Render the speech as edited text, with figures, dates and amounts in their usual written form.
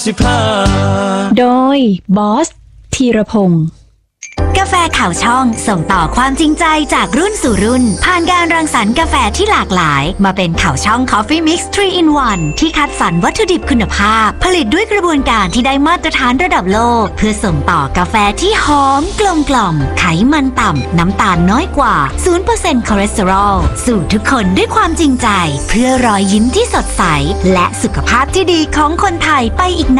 โดยบอสธีรพงศ์กาแฟข่าวช่องส่งต่อความจริงใจจากรุ่นสู่รุ่นผ่านการรังสรรค์กาแฟที่หลากหลายมาเป็นข่าวช่อง Coffee Mix 3 in 1ที่คัดสรรวัตถุดิบคุณภาพผลิตด้วยกระบวนการที่ได้มาตรฐานระดับโลกเพื่อส่งต่อกาแฟที่หอมกลมกล่อมไขมันต่ำน้ำตาลน้อยกว่า 0% คอเลสเตอรอลสู่ทุกคนด้วยความจริงใจเพื่อรอยยิ้มที่สดใสและสุขภาพที่ดีของคนไทยไปอีก